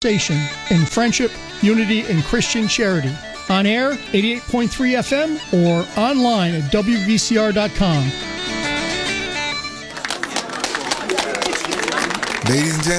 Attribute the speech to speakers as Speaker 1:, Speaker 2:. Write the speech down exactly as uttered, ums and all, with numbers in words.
Speaker 1: station in friendship, unity, and Christian charity. On air, eighty-eight point three F M, or online at W V C R dot com.
Speaker 2: Ladies and gentlemen,